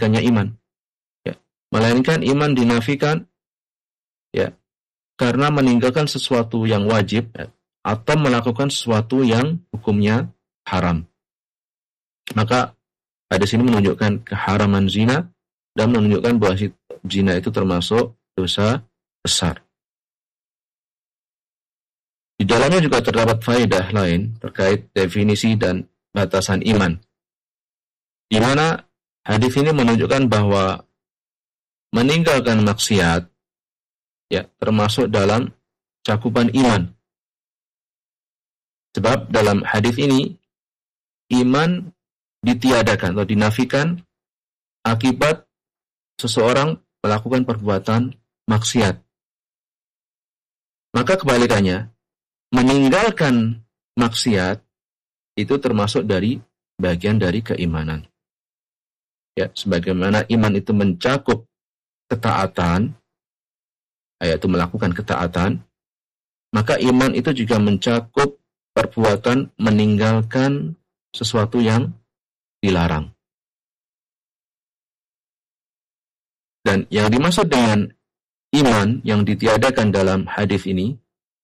dinafikannya iman. Ya. Melainkan iman dinafikan ya karena meninggalkan sesuatu yang wajib ya, atau melakukan sesuatu yang hukumnya haram. Maka hadis ini menunjukkan keharaman zina dan menunjukkan bahwa zina itu termasuk dosa besar. Di dalamnya juga terdapat faedah lain terkait definisi dan batasan iman. Di mana hadis ini menunjukkan bahwa meninggalkan maksiat ya termasuk dalam cakupan iman. Sebab dalam hadis ini iman ditiadakan atau dinafikan akibat seseorang melakukan perbuatan maksiat. Maka kebalikannya, meninggalkan maksiat itu termasuk dari bagian dari keimanan. Ya, sebagaimana iman itu mencakup ketaatan, yaitu melakukan ketaatan, maka iman itu juga mencakup perbuatan meninggalkan sesuatu yang dilarang. Dan yang dimaksud dengan iman yang ditiadakan dalam hadis ini,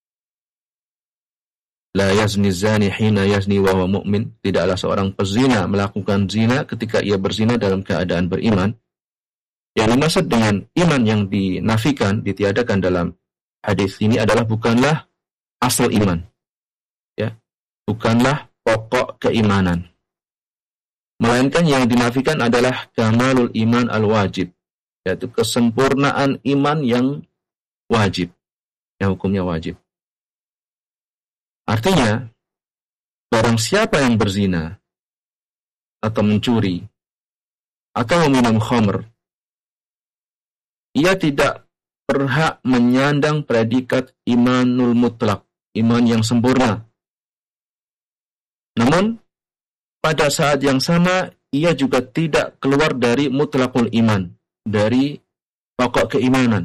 la yazni zani hina yazni wa huwa mu'min, tidaklah seorang pezina melakukan zina ketika ia berzina dalam keadaan beriman. Yang dimaksud dengan iman yang dinafikan, ditiadakan dalam hadis ini adalah bukanlah asal iman. Ya, bukanlah pokok keimanan. Melainkan yang dinafikan adalah kamalul iman al-wajib, yaitu kesempurnaan iman yang wajib, yang hukumnya wajib. Artinya, barang siapa yang berzina, atau mencuri, atau meminum khamr, ia tidak berhak menyandang predikat imanul mutlak, iman yang sempurna. Namun, pada saat yang sama, ia juga tidak keluar dari mutlakul iman, dari pokok keimanan.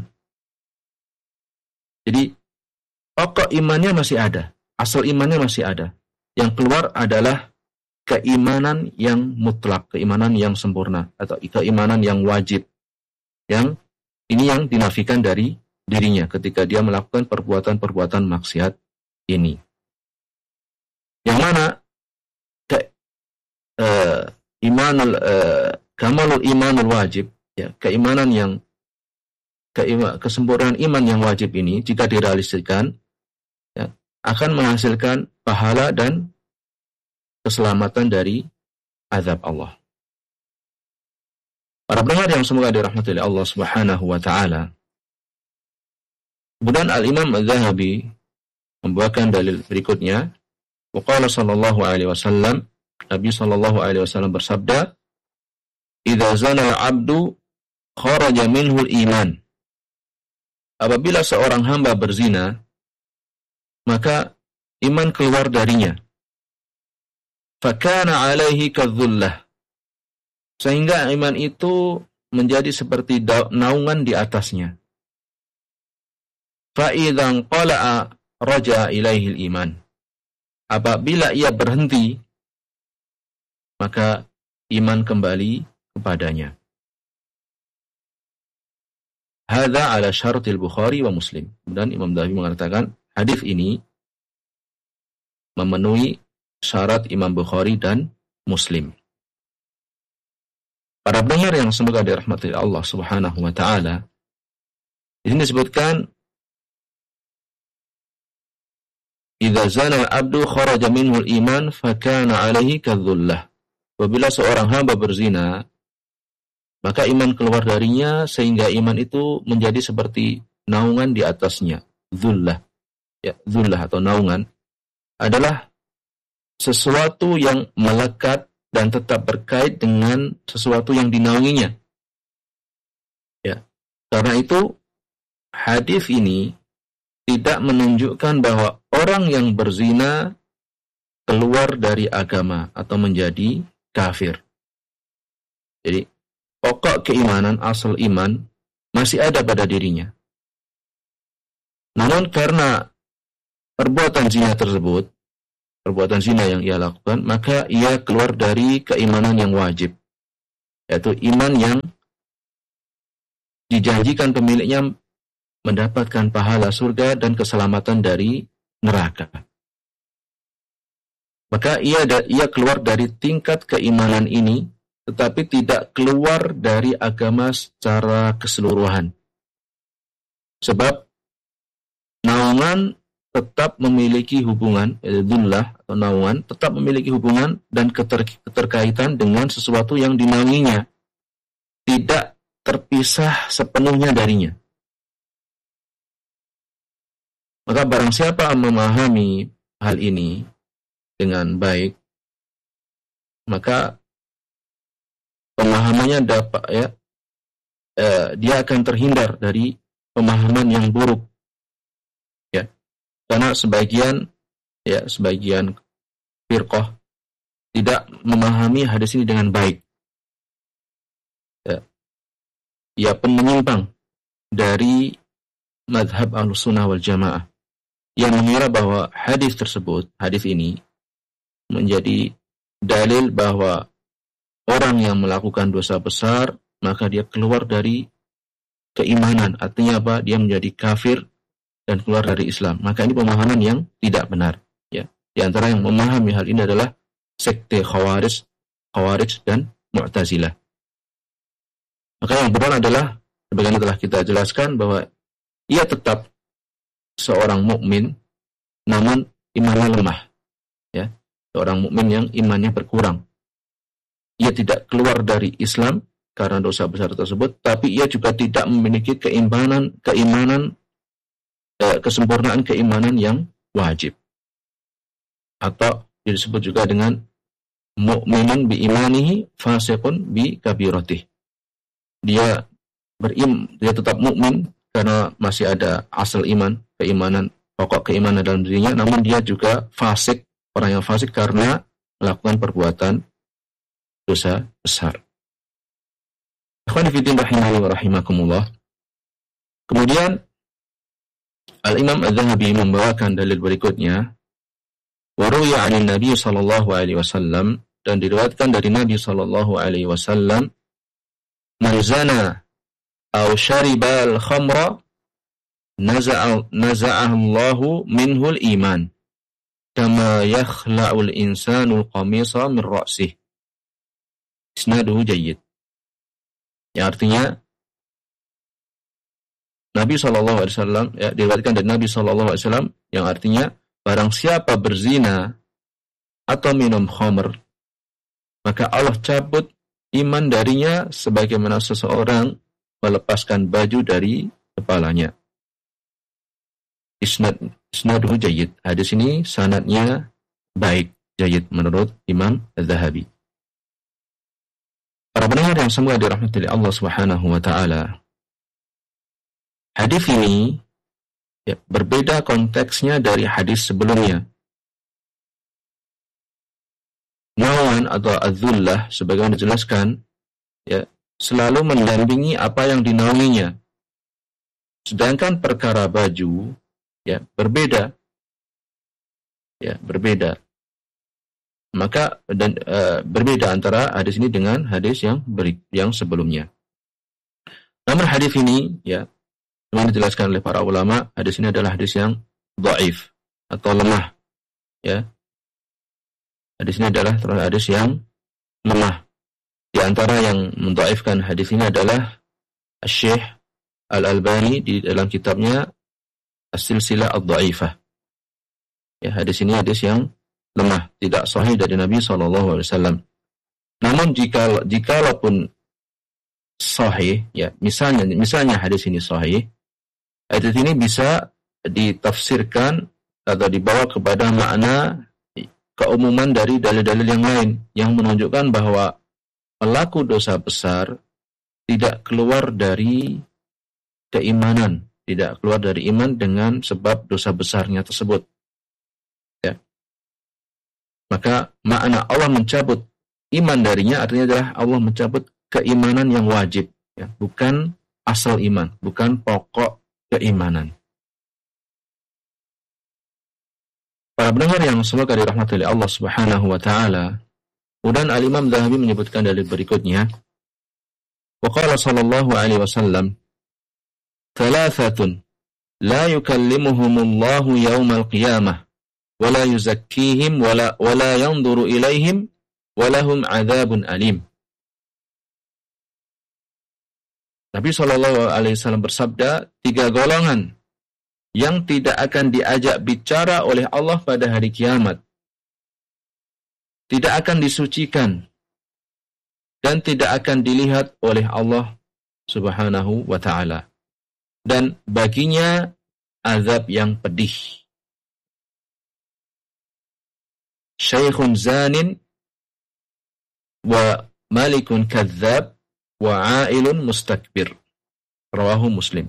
Jadi, pokok imannya masih ada. Asal imannya masih ada. Yang keluar adalah keimanan yang mutlak, keimanan yang sempurna, atau keimanan yang wajib. Yang ini yang dinafikan dari dirinya ketika dia melakukan perbuatan-perbuatan maksiat ini. Yang mana kamalul imanul wajib, ya, keimanan yang kesempurnaan iman yang wajib ini jika direalisasikan akan menghasilkan pahala dan keselamatan dari azab Allah. Para pendengar yang semoga dirahmati oleh Allah Subhanahu wa taala. Kemudian Al-Imam Az-Zahabi membawakan dalil berikutnya. Waqala sallallahu alaihi wasallam, Nabi sallallahu alaihi wasallam bersabda, "Idza zana al-'abdu kharaja minhu al-iman." Apabila seorang hamba berzina, maka iman keluar darinya. Fakana alaihi kadzullah. Sehingga iman itu menjadi seperti naungan di atasnya. Fa idzan qala'a raja ilaihi iman. Apabila ia berhenti, maka iman kembali kepadanya. Hadza ala syaratil Bukhari wa Muslim. Dan Imam Dhahabi mengatakan hadis ini memenuhi syarat Imam Bukhari dan Muslim. Para pendengar yang semoga dirahmati Allah Subhanahu wa taala, di sini disebutkan idza zana al-'abdu kharaja minhu al-iman fa kana 'alaihi kadzullah. Apabila seorang hamba berzina, maka iman keluar darinya sehingga iman itu menjadi seperti naungan di atasnya. Dzullah. Ya, dzullah atau naungan adalah sesuatu yang melekat dan tetap berkait dengan sesuatu yang dinaunginya. Ya. Karena itu hadis ini tidak menunjukkan bahwa orang yang berzina keluar dari agama atau menjadi kafir. Jadi pokok keimanan, asal iman masih ada pada dirinya. Namun karena perbuatan zina tersebut, perbuatan zina yang ia lakukan, maka ia keluar dari keimanan yang wajib. yaitu iman yang dijanjikan pemiliknya mendapatkan pahala surga dan keselamatan dari neraka. Maka ia keluar dari tingkat keimanan ini, tetapi tidak keluar dari agama secara keseluruhan. Sebab naungan tetap memiliki hubungan, dzullah atau naungan tetap memiliki hubungan dan keterkaitan dengan sesuatu yang dinaunginya, tidak terpisah sepenuhnya darinya. Maka barang siapa memahami hal ini dengan baik, maka pemahamannya dapat dia akan terhindar dari pemahaman yang buruk, ya. Karena sebagian firqah tidak memahami hadis ini dengan baik. Ya. Ia pun menyimpang dari mazhab Ahlussunnah wal Jamaah yang mengira bahwa hadis ini menjadi dalil bahwa orang yang melakukan dosa besar maka dia keluar dari keimanan. Artinya apa? Dia menjadi kafir dan keluar dari Islam. Maka ini pemahaman yang tidak benar. Ya. Di antara yang memahami hal ini adalah sekte Khawarij dan Mu'tazilah. Maka yang benar adalah, sebagaimana telah kita jelaskan, bahwa ia tetap seorang mukmin, namun imannya lemah. Ya. Seorang mukmin yang imannya berkurang. Ia tidak keluar dari Islam karena dosa besar tersebut, tapi ia juga tidak memiliki kesempurnaan keimanan yang wajib. Atau disebut juga dengan mu'minun bi imanihi fasiqun bi kabiratih. Dia tetap mukmin karena masih ada asal iman, pokok keimanan dalam dirinya, namun dia juga fasik, orang yang fasik karena melakukan perbuatan dosa besar. Ikhwan fillah rahimani wa rahimakumullah. Kemudian Al-Imam Az-Zahabi membawakan dalil berikutnya, wa ruwiya 'anil Nabi sallallahu alaihi wasallam, dan diriwayatkan dari Nabi sallallahu alaihi wasallam, man zana aw syariba al-khamra naza'ahu minhu al-iman kama yakhla'u al-insanu al-qamisa min ra'sih. Isnaduhu jayyid. Yang artinya Nabi SAW, diriwayatkan dari Nabi SAW, yang artinya barang siapa berzina atau minum khamr, maka Allah cabut iman darinya sebagaimana seseorang melepaskan baju dari kepalanya. Isnaduhu jayyid. Hadis ini sanadnya baik, jayyid menurut Imam Az-Zahabi. Para pendengar yang semoga dirahmati oleh Allah Subhanahu wa taala. Hadis ini berbeda konteksnya dari hadis sebelumnya. Naungan atau az-zullah sebagaimana dijelaskan selalu mendampingi apa yang dinaunginya. Sedangkan perkara baju berbeda. Berbeda. Maka berbeda antara hadis ini dengan hadis yang sebelumnya. Namun hadis ini seperti dijelaskan oleh para ulama, hadis ini adalah hadis yang dhaif atau lemah. Hadis ini adalah hadis yang lemah. Di antara yang mendhaifkan hadis ini adalah Syekh Al-Albani di dalam kitabnya As-Silsilah Ad-Dhaifah. Hadis ini hadis yang lemah, tidak sahih dari Nabi SAW. Namun jikalaupun sahih, misalnya hadis ini sahih, hadis ini bisa ditafsirkan atau dibawa kepada makna keumuman dari dalil-dalil yang lain yang menunjukkan bahwa pelaku dosa besar tidak keluar dari keimanan, tidak keluar dari iman dengan sebab dosa besarnya tersebut. Maka makna Allah mencabut iman darinya artinya adalah Allah mencabut keimanan yang wajib, bukan asal iman, bukan pokok keimanan. Para pendengar yang semoga dirahmati oleh Allah Subhanahu wa taala, kemudian Al-Imam Zahabi menyebutkan dalil berikutnya, Wa qala sallallahu alaihi wasallam, "Thalathatun la yukallimuhumullahu yawmal qiyamah wa la yuzakkihim wa la yanzuru ilaihim wa lahum 'adzabun alim." Nabi sallallahu alaihi wasallam bersabda, 3 golongan yang tidak akan diajak bicara oleh Allah pada hari kiamat, tidak akan disucikan, dan tidak akan dilihat oleh Allah Subhanahu wa ta'ala, dan baginya azab yang pedih. Syekhun zanin wa malikun kadzab wa ailun mustakbir. Rawahu Muslim.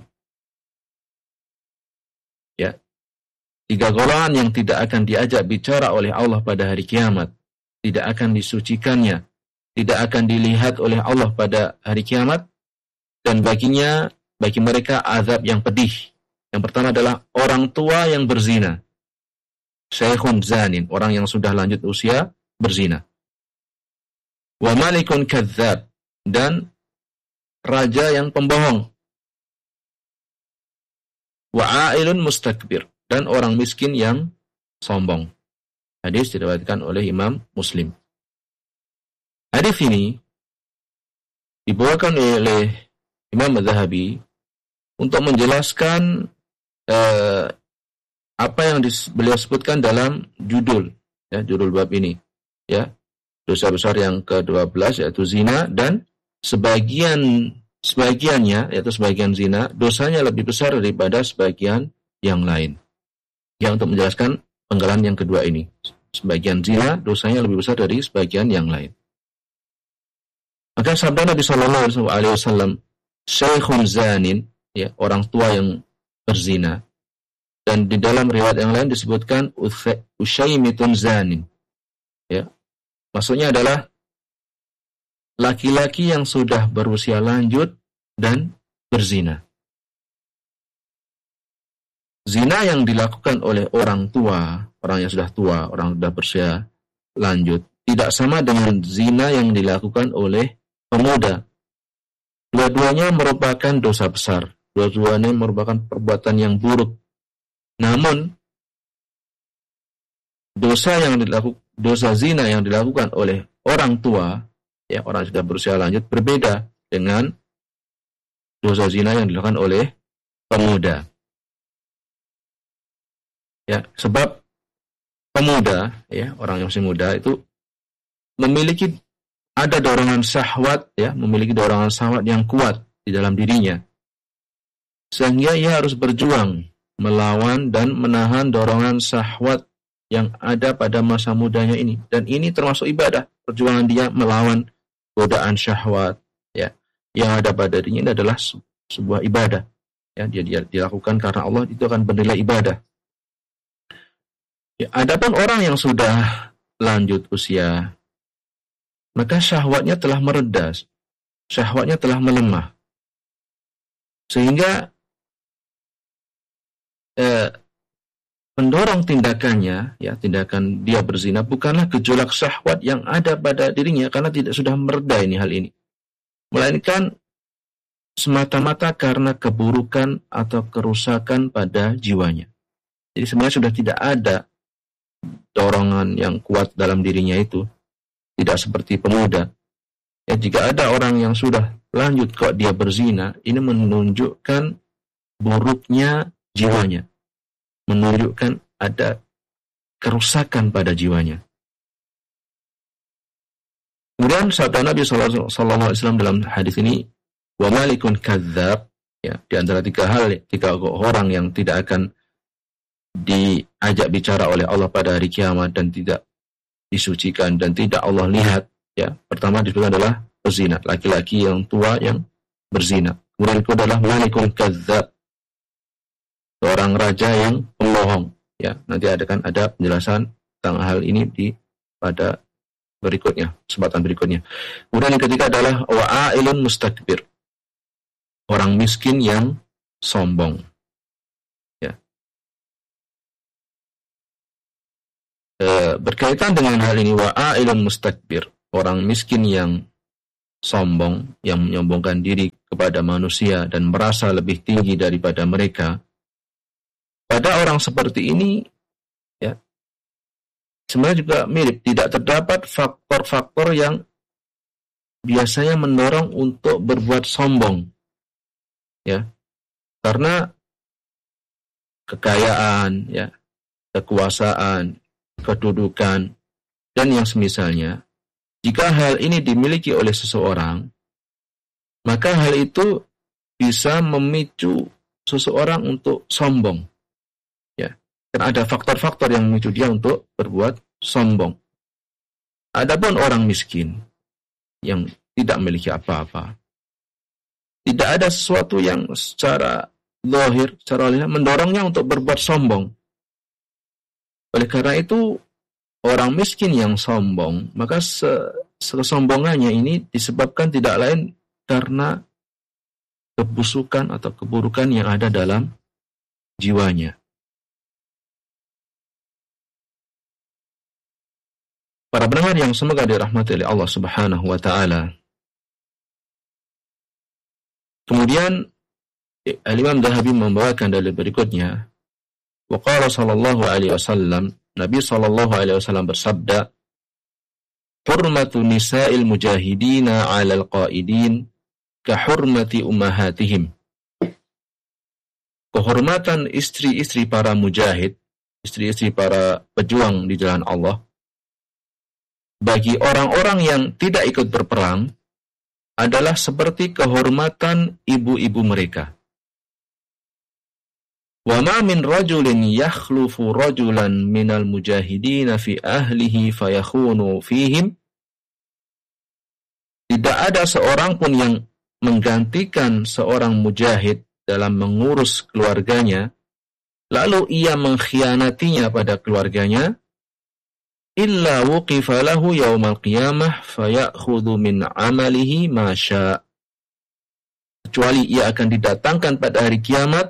Ya. 3 golongan yang tidak akan diajak bicara oleh Allah pada hari kiamat, tidak akan disucikannya, tidak akan dilihat oleh Allah pada hari kiamat, dan bagi mereka azab yang pedih. Yang pertama adalah orang tua yang berzina. Syekhun zanin, orang yang sudah lanjut usia berzina. Wa malikun kadzab, dan raja yang pembohong. Wa ailun mustakbir, dan orang miskin yang sombong. Hadis diriwayatkan oleh Imam Muslim. Hadis ini dibawakan oleh Imam Az-Zahabi untuk menjelaskan apa yang beliau sebutkan dalam judul bab ini, ya. Dosa besar yang ke-12 yaitu zina, dan sebagiannya yaitu sebagian zina dosanya lebih besar daripada sebagian yang lain. Ya, untuk menjelaskan penggalan yang kedua ini. Sebagian zina dosanya lebih besar dari sebagian yang lain. Maka sabda Nabi sallallahu alaihi wasallam, syekhun zanin, ya, orang tua yang berzina. Dan di dalam riwayat yang lain disebutkan usyaimitun zanin. Ya. Maksudnya adalah laki-laki yang sudah berusia lanjut dan berzina. Zina yang dilakukan oleh orang tua, orang yang sudah tua, orang yang sudah berusia lanjut, tidak sama dengan zina yang dilakukan oleh pemuda. Dua-duanya merupakan dosa besar. Dua-duanya merupakan perbuatan yang buruk. Namun, dosa zina yang dilakukan oleh orang tua, ya, orang yang sudah berusia lanjut, berbeda dengan dosa zina yang dilakukan oleh pemuda. Ya, sebab pemuda, ya, orang yang masih muda itu ada dorongan syahwat, ya, memiliki dorongan syahwat yang kuat di dalam dirinya. Sehingga ia harus berjuang melawan dan menahan dorongan syahwat yang ada pada masa mudanya ini. Dan ini termasuk ibadah. Perjuangan dia melawan godaan syahwat, ya, yang ada pada dirinya ini adalah sebuah ibadah. Ya, dia dilakukan karena Allah, itu akan bernilai ibadah. Ya, adapun orang yang sudah lanjut usia, maka syahwatnya telah mereda, syahwatnya telah melemah. Sehingga pendorong tindakannya, ya, tindakan dia berzina bukanlah gejolak syahwat yang ada pada dirinya, karena tidak sudah mereda hal ini. Melainkan semata-mata karena keburukan atau kerusakan pada jiwanya. Jadi sebenarnya sudah tidak ada dorongan yang kuat dalam dirinya itu. Tidak seperti pemuda. Ya, jika ada orang yang sudah lanjut kok dia berzina, ini menunjukkan buruknya jiwanya. Menunjukkan ada kerusakan pada jiwanya. Kemudian sabda Nabi SAW dalam hadis ini, wa malikun kadzab, ya, di antara 3 orang yang tidak akan diajak bicara oleh Allah pada hari kiamat dan tidak disucikan dan tidak Allah lihat, ya. Pertama disebutkan adalah pezina, laki-laki yang tua yang berzina. Kemudian itu adalah malikun kadzab, seorang raja yang pembohong, ya. Nanti ada penjelasan tentang hal ini pada berikutnya, kesempatan berikutnya. Kemudian yang ketiga adalah wa'ailun mustakbir, orang miskin yang sombong. Berkaitan dengan hal ini, wa'ailun mustakbir, orang miskin yang sombong, yang menyombongkan diri kepada manusia dan merasa lebih tinggi daripada mereka, pada orang seperti ini, ya, sebenarnya juga mirip, tidak terdapat faktor-faktor yang biasanya mendorong untuk berbuat sombong, ya, karena kekayaan, ya, kekuasaan, kedudukan, dan yang semisalnya. Jika hal ini dimiliki oleh seseorang, maka hal itu bisa memicu seseorang untuk sombong. Ya, karena ada faktor-faktor yang memicu dia untuk berbuat sombong. Adapun orang miskin yang tidak memiliki apa-apa, tidak ada sesuatu yang secara zahir, secara lihat mendorongnya untuk berbuat sombong. Oleh karena itu, orang miskin yang sombong, maka kesombongannya ini disebabkan tidak lain karena kebusukan atau keburukan yang ada dalam jiwanya. Para pendengar yang semoga dirahmati oleh Allah Subhanahu wa taala. Kemudian Al-Imam Dhahabi membawakan dalil berikutnya. Wa qala sallallahu alaihi wasallam, Nabi sallallahu alaihi wasallam bersabda, "Hurmatu nisa'il mujahidina 'alal qa'idin ka hurmati ummahatihim." Kehormatan istri-istri para mujahid, istri-istri para pejuang di jalan Allah, bagi orang-orang yang tidak ikut berperang adalah seperti kehormatan ibu-ibu mereka. Wa ma min rajulin yakhlufu rajulan minal mujahidina fi ahlihi fayakhunu fihim. Tidak ada seorang pun yang menggantikan seorang mujahid dalam mengurus keluarganya, lalu ia mengkhianatinya pada keluarganya, illa wuqifa lahu yaumal qiyamah fayakhudhu min amalihi ma syaa. Kecuali ia akan didatangkan pada hari kiamat,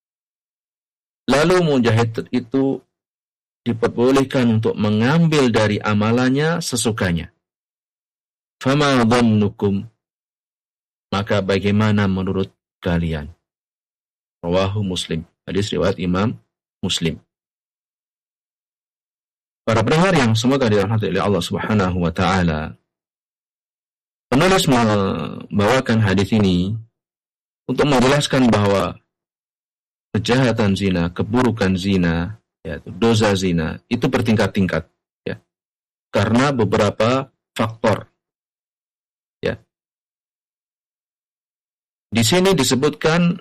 lalu mujahid itu diperbolehkan untuk mengambil dari amalannya sesukanya. Fama dhannukum, maka bagaimana menurut kalian? Rawahu Muslim. Hadis riwayat Imam Muslim. Para pendengar yang semoga dirahmati oleh Allah Subhanahu wa taala, penulis membawakan hadis ini untuk menjelaskan bahwa kejahatan zina, keburukan zina, yaitu dosa zina, itu bertingkat-tingkat, ya, karena beberapa faktor. Ya, di sini disebutkan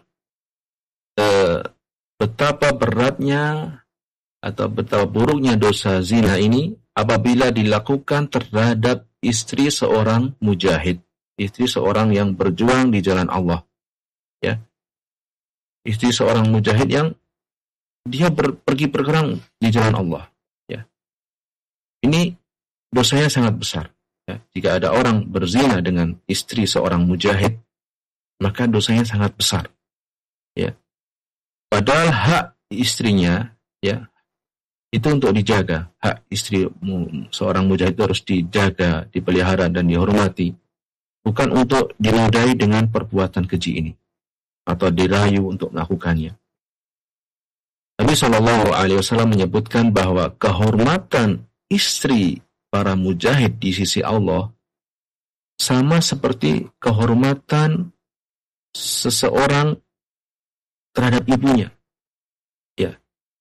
betapa beratnya atau betapa buruknya dosa zina ini apabila dilakukan terhadap istri seorang mujahid, istri seorang yang berjuang di jalan Allah, ya. Istri seorang mujahid yang dia pergi berperang di jalan Allah, ya. Ini dosanya sangat besar, ya. Jika ada orang berzina dengan istri seorang mujahid, maka dosanya sangat besar, ya. Padahal hak istrinya, ya, itu untuk dijaga. Hak istri seorang mujahid itu harus dijaga, dipelihara dan dihormati, bukan untuk dinodai dengan perbuatan keji ini atau dirayu untuk melakukannya. Nabi SAW menyebutkan bahwa kehormatan istri para mujahid di sisi Allah sama seperti kehormatan seseorang terhadap ibunya. Ya.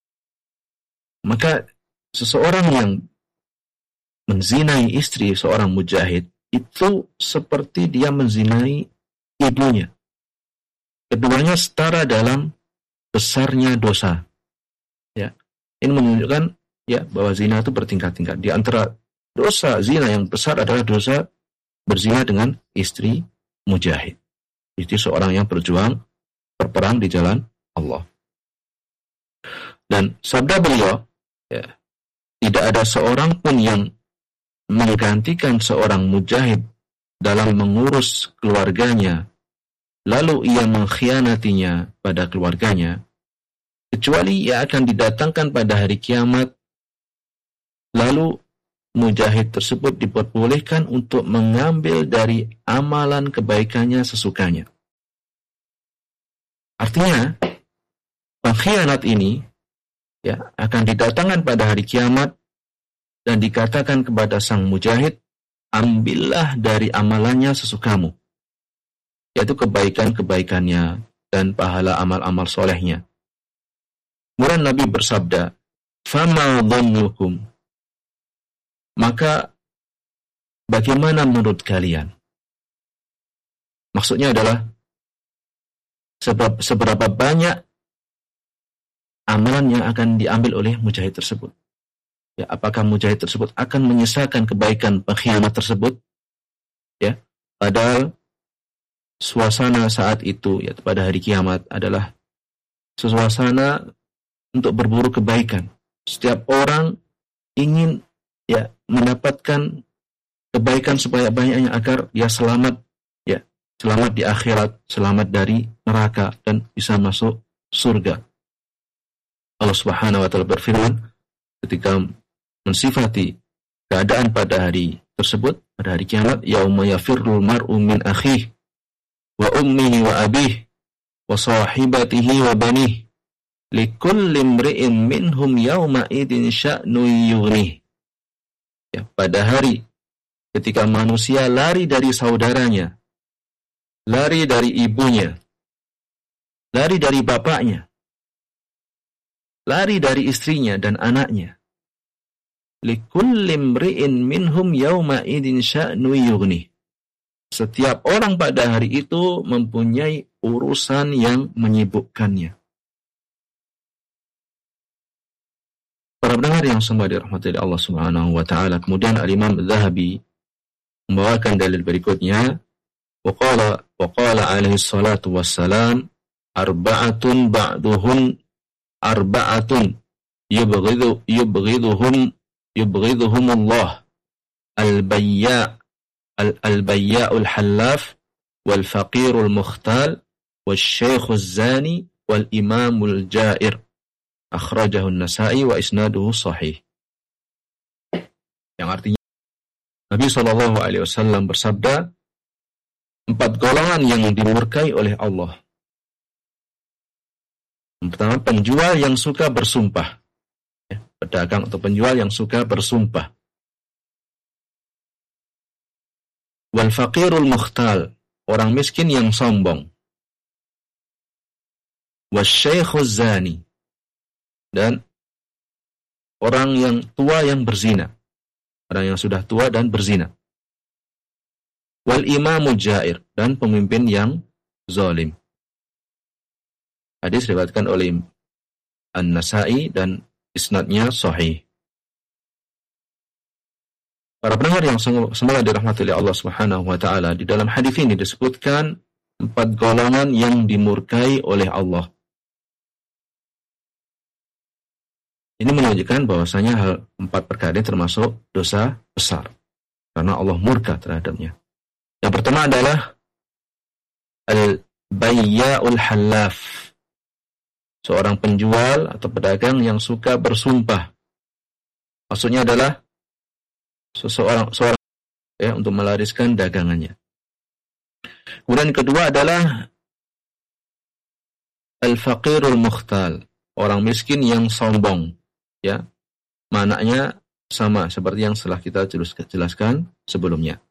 Maka seseorang yang menzinai istri seorang mujahid itu seperti dia menzinai ibunya. Keduanya setara dalam besarnya dosa. Ya. Ini menunjukkan, ya, bahwa zina itu bertingkat-tingkat. Di antara dosa zina yang besar adalah dosa berzina dengan istri mujahid. Istri seorang yang berjuang berperang di jalan Allah. Dan sabda beliau, ya, tidak ada seorang pun yang menggantikan seorang mujahid dalam mengurus keluarganya, lalu ia mengkhianatinya pada keluarganya, kecuali ia akan didatangkan pada hari kiamat, lalu mujahid tersebut diperbolehkan untuk mengambil dari amalan kebaikannya sesukanya. Artinya, pengkhianat ini ya akan didatangkan pada hari kiamat dan dikatakan kepada sang mujahid, ambillah dari amalannya sesukamu, yaitu kebaikan-kebaikannya dan pahala amal-amal solehnya. Kemudian Nabi bersabda, "Fama dhannukum?" Maka bagaimana menurut kalian? Maksudnya adalah seberapa banyak amalan yang akan diambil oleh mujahid tersebut. Ya, apakah mujahid tersebut akan menyisakan kebaikan pengkhianat tersebut? Ya, padahal suasana saat itu, ya, pada hari kiamat adalah suasana untuk berburu kebaikan. Setiap orang ingin ya mendapatkan kebaikan sebanyak-banyaknya agar dia selamat, ya, selamat di akhirat, selamat dari neraka dan bisa masuk surga. Allah Subhanahu wa taala berfirman ketika mensifati keadaan pada hari tersebut, pada hari kiamat, yauma yafirrul mar'u min akhihi wa ummihi wa abihi wa sahibatihi wa banihi likulli imri'in minhum yawma idin sya'nu yughnih. Ya, pada hari ketika manusia lari dari saudaranya, lari dari ibunya, lari dari bapaknya, lari dari istrinya dan anaknya. Likulli imri'in minhum yawma idin sya'nu yughnih. Setiap orang pada hari itu mempunyai urusan yang menyibukkannya. Para pendengar yang semua dirahmati Allah Subhanahu wa taala, kemudian Al-Imam Adz-Dzahabi membawakan dalil berikutnya, waqala alaihi salatu wassalam, arba'atun ba'duhum arba'atun yubghiduhum Allah, al-bayya'ul hallaf wal faqirul mukhtal wasyaikhuz zani wal imamul ja'ir. Akhrajahu An-Nasa'i wa isnaduhu sahih. Yang artinya Nabi SAW bersabda, 4 golongan yang dimurkai oleh Allah. Yang pertama, penjual yang suka bersumpah. Ya, pedagang atau penjual yang suka bersumpah. Wal faqirul mukhtal, orang miskin yang sombong. Wasyaikhuz zani, dan orang yang tua yang berzina. Orang yang sudah tua dan berzina. Wal imamu jair, dan pemimpin yang zalim. Hadis diriwayatkan oleh An-Nasa'i dan isnadnya sahih. Para pendengar yang semoga dirahmati oleh Allah Subhanahu wa taala, di dalam hadis ini disebutkan 4 golongan yang dimurkai oleh Allah. Ini menunjukkan bahwasanya hal 4 perkara ini termasuk dosa besar, karena Allah murka terhadapnya. Yang pertama adalah al-bayya'ul hallaf, seorang penjual atau pedagang yang suka bersumpah. Maksudnya adalah seorang ya, untuk melariskan dagangannya. Kemudian kedua adalah al-faqirul mukhtal, orang miskin yang sombong. Ya, maknanya sama seperti yang telah kita jelaskan sebelumnya.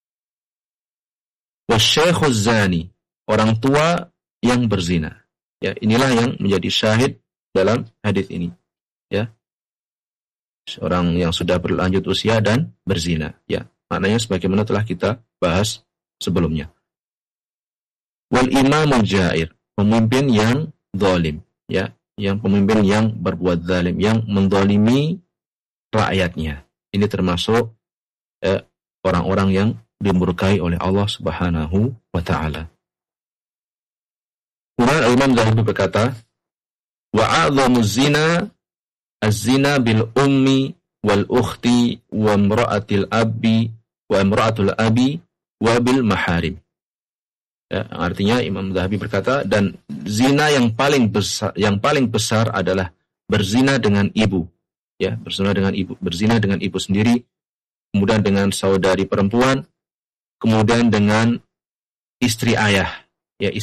Wasyaikhuz zani, orang tua yang berzina. Ya, inilah yang menjadi syahid dalam hadis ini. Ya, seorang yang sudah berlanjut usia dan berzina. Ya, maknanya sebagaimana telah kita bahas sebelumnya. Wal imamul jair, pemimpin yang zalim. Ya, yang pemimpin yang berbuat zalim, yang menzalimi rakyatnya. Ini termasuk orang-orang yang dimurkai oleh Allah Subhanahu wa taala. Kemudian Imam Zahabi berkata, wa a'dhamuz zina az-zina bil ummi wal ukhti wa imra'atil abi wa imra'atul abi wa bil maharim. Ya, artinya Imam Zahabi berkata, dan zina yang paling besar adalah berzina dengan ibu. Ya, berzina dengan ibu sendiri kemudian dengan saudari perempuan, kemudian dengan istri ayah, ya